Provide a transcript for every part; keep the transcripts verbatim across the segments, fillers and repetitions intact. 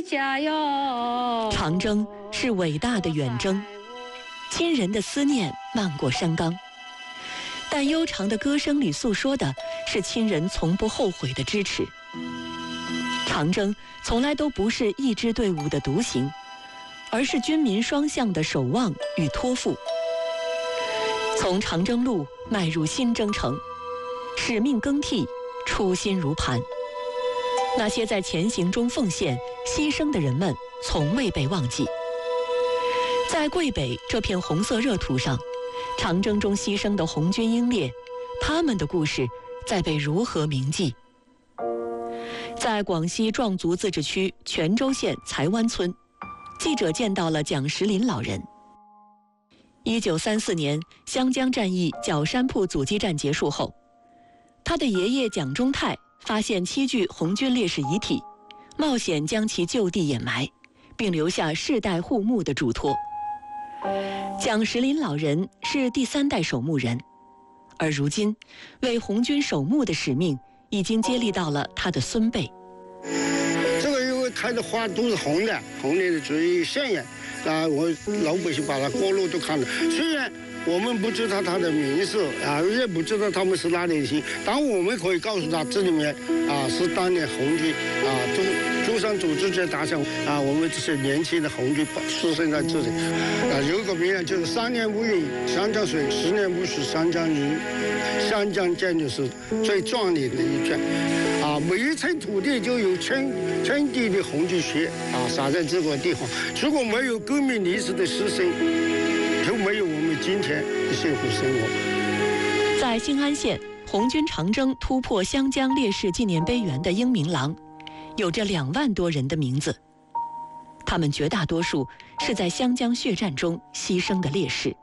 家哟。 长征是伟大的远征，亲人的思念漫过山冈，但悠长的歌声里诉说的是亲人从不后悔的支持。长征从来都不是一支队伍的独行，而是军民双向的守望与托付。从长征路迈入新征程，使命更替，初心如磐。那些在前行中奉献、牺牲的人们，从未被忘记。在桂北这片红色热土上，长征中牺牲的红军英烈，他们的故事在被如何铭记？在广西壮族自治区全州县才湾村，记者见到了蒋石林老人。一九三四年湘江战役角山铺阻击战结束后，他的爷爷蒋中泰发现七具红军烈士遗体，冒险将其就地掩埋，并留下世代护墓的嘱托。蒋石林老人是第三代守墓人，而如今为红军守墓的使命已经接力到了他的孙辈。 这个因为开的花都是红的，红的最鲜艳啊！我老百姓把它过路都看了，虽然我们不知道他的名字啊，也不知道他们是哪里的亲，但我们可以告诉他，这里面啊是当年红军啊中中山组织者打响啊，我们这些年轻的红军出生在这里啊，有个名言就是三年无雨湘江水，十年无水湘江鱼，湘江建筑是最壮丽的一片啊，每一寸土地就有千千滴的红军血啊洒在这个地方，如果没有革命烈士的牺牲，就没有我们今天的幸福生活。 在兴安县红军长征突破湘江烈士纪念碑园的英明廊，有着两万多人的名字，他们绝大多数是在湘江血战中牺牲的烈士。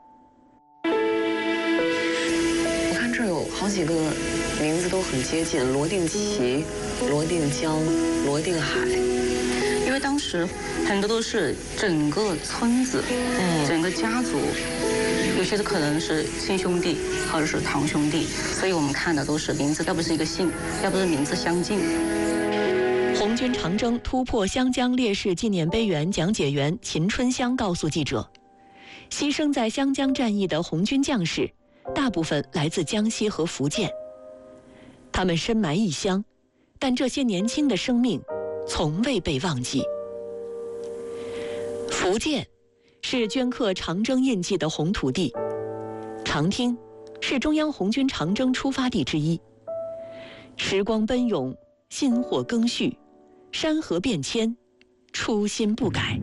我看这儿有好几个名字都很接近，罗定齐、罗定江、罗定海。 因为当时很多都是整个村子、嗯、整个家族，有些可能是亲兄弟或者是堂兄弟，所以我们看的都是名字，要不是一个姓，要不是名字相近。 红军长征突破湘江烈士纪念碑园讲解员秦春香告诉记者，牺牲在湘江战役的红军将士大部分来自江西和福建，他们深埋异乡，但这些年轻的生命从未被忘记。福建是镌刻长征印记的红土地，长汀是中央红军长征出发地之一。时光奔涌，薪火更续，山河变迁，初心不改。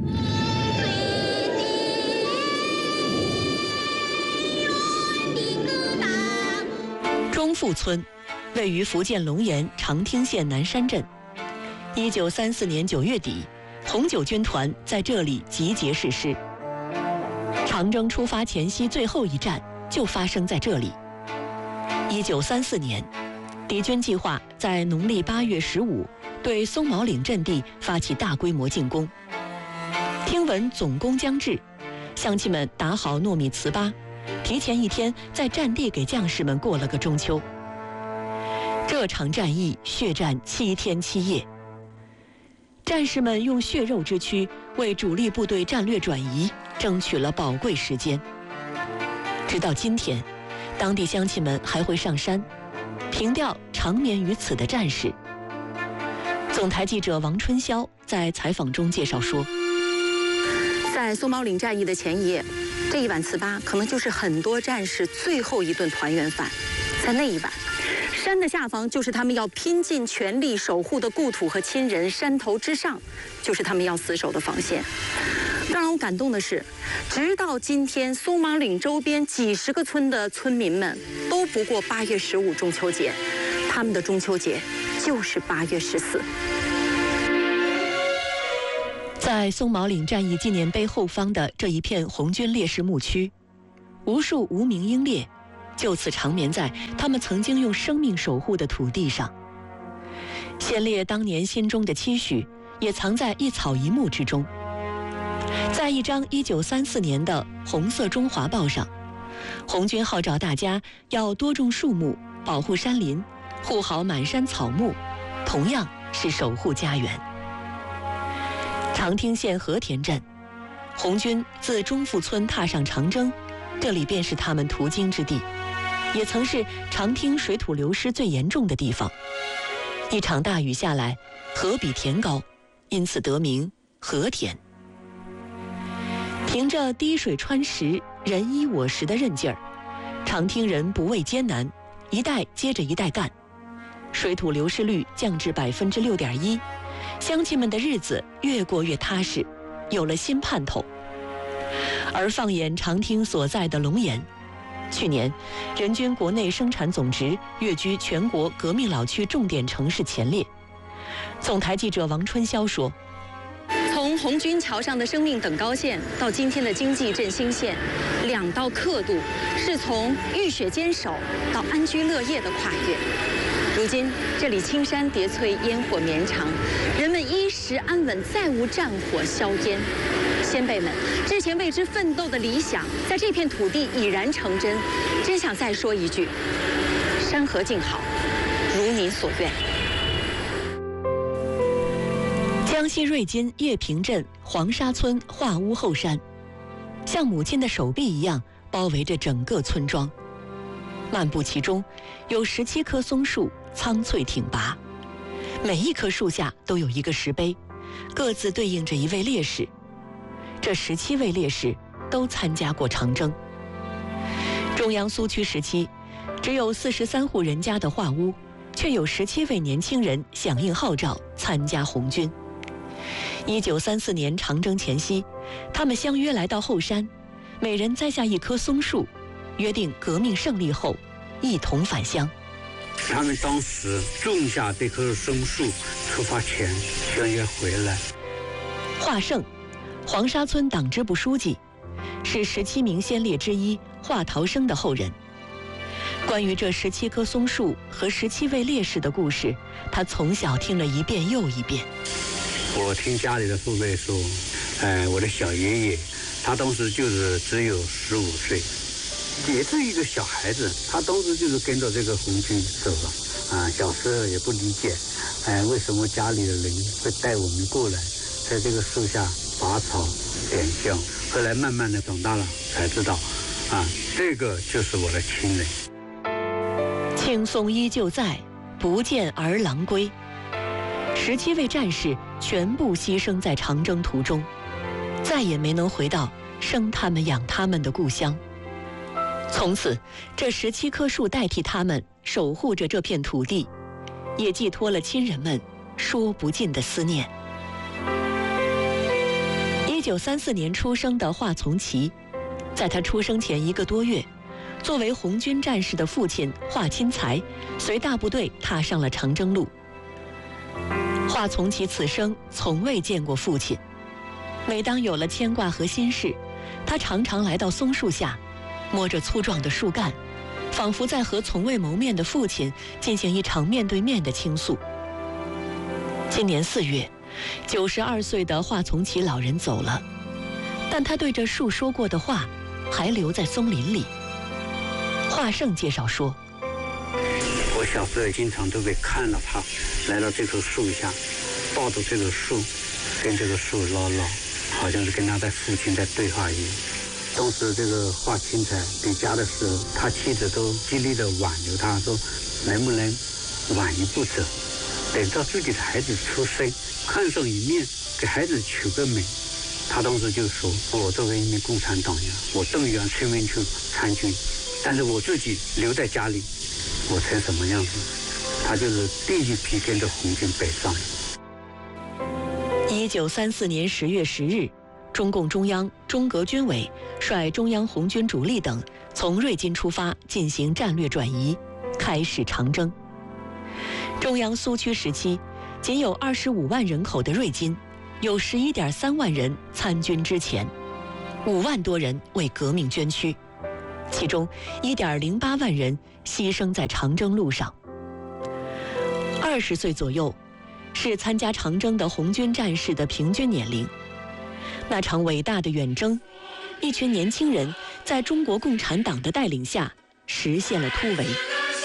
中富村位于福建龙岩长汀县南山镇。一九三四年九月底，红九军团在这里集结誓师。长征出发前夕最后一战就发生在这里。一九三四年，敌军计划在农历八月十五对松毛岭阵地发起大规模进攻。听闻总攻将至，乡亲们打好糯米糍粑，提前一天在战地给将士们过了个中秋。这场战役血战七天七夜，战士们用血肉之躯为主力部队战略转移争取了宝贵时间。直到今天，当地乡亲们还会上山凭吊长眠于此的战士。总台记者王春霄在采访中介绍说， 在松毛岭战役的前一夜，这一碗糍粑可能就是很多战士最后一顿团圆饭。在那一晚，山的下方就是他们要拼尽全力守护的故土和亲人，山头之上就是他们要死守的防线。更让我感动的是，直到今天，松毛岭周边几十个村的村民们都不过八月十五中秋节，他们的中秋节就是八月十四。 在松毛岭战役纪念碑后方的这一片红军烈士墓区，无数无名英烈就此长眠在他们曾经用生命守护的土地上。先烈当年心中的期许也藏在一草一木之中。在一张一九三四年的红色中华报上，红军号召大家要多种树木，保护山林，护好满山草木，同样是守护家园。 长汀县和田镇，红军自中富村踏上长征，这里便是他们途经之地，也曾是长汀水土流失最严重的地方。一场大雨下来，河比田高，因此得名和田。凭着滴水穿石、人依我实的韧劲儿，长汀人不畏艰难，一代接着一代干，水土流失率降至百分之六点一，乡亲们的日子越过越踏实，有了新盼头。而放眼长汀所在的龙岩，去年人均国内生产总值跃居全国革命老区重点城市前列。总台记者王春潇说， 从红军桥上的生命等高线到今天的经济振兴线，两道刻度是从浴血坚守到安居乐业的跨越。如今这里青山叠翠，烟火绵长，人们衣食安稳，再无战火硝烟。先辈们之前为之奋斗的理想，在这片土地已然成真。真想再说一句：山河静好，如您所愿。 江西瑞金叶平镇黄沙村画屋后山，像母亲的手臂一样包围着整个村庄。漫步其中，有十七棵松树，苍翠挺拔，每一棵树下都有一个石碑，各自对应着一位烈士。这十七位烈士都参加过长征。中央苏区时期，只有四十三户人家的画屋，却有十七位年轻人响应号召参加红军。一九三四年长征前夕，他们相约来到后山，每人栽下一棵松树，约定革命胜利后一同返乡。 他们当时种下这棵松树，出发前相约回来。 华胜，黄沙村党支部书记，是十七名先烈之一华陶生的后人。关于这十七棵松树和十七位烈士的故事，他从小听了一遍又一遍。 我听家里的父辈说，哎，我的小爷爷，他当时就是只有十五岁，也是一个小孩子，他当时就是跟着这个红军走了，啊，小时候也不理解，哎，为什么家里的人会带我们过来，在这个树下拔草点香，后来慢慢的长大了才知道，啊，这个就是我的亲人。 青松依旧在，不见儿郎归。十七位战士全部牺牲在长征途中，再也没能回到生他们养他们的故乡。从此，这十七棵树代替他们守护着这片土地，也寄托了亲人们说不尽的思念。一九三四年出生的华从耆，在他出生前一个多月，作为红军战士的父亲华钦才随大部队踏上了长征路。华从耆此生从未见过父亲，每当有了牵挂和心事，他常常来到松树下，摸着粗壮的树干，仿佛在和从未谋面的父亲进行一场面对面的倾诉。今年四月，九十二岁的华从耆老人走了，但他对这树说过的话还留在松林里。华胜介绍说， 我小时候经常都会看到他来到这棵树下，抱着这个树，跟这个树唠唠，好像是跟他的父亲在对话一样。当时这个华钦才离家的时候，他妻子都极力的挽留他，说能不能晚一步走，等到自己的孩子出生，看上一面，给孩子取个名。他当时就说，我作为一名共产党员，我动员村民去参军，但是我自己留在家里，我成什么样子？他就是第一批跟着红军北上。 一九三四年十月十日，中共中央、中革军委率中央红军主力等从瑞金出发，进行战略转移，开始长征。中央苏区时期，仅有二十五万人口的瑞金，有十一点三万人参军之前，五万多人为革命捐躯，其中一点零八万人牺牲在长征路上。二十岁左右，是参加长征的红军战士的平均年龄。那场伟大的远征，一群年轻人在中国共产党的带领下实现了突围。